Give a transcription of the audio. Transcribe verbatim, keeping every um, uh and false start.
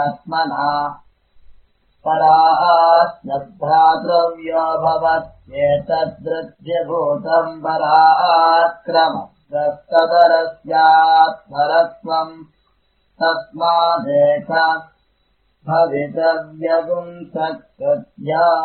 आत्मना परास्नभ्रातृव्योऽभवत्येतद्वृद्ध्यभूतम् पराक्रमस्तदरस्यात्परत्वम् तस्मादेक भवितव्यगुंसत्कृत्या